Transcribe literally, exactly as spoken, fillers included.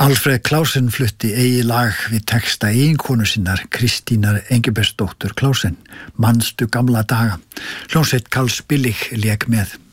Alfred Klausen flutti eigi lag við texta eiginkonu sinnar Kristínar Engibergsdóttur Klausen, Manstu gamla daga. Hljómsveit Karls Billig lék með.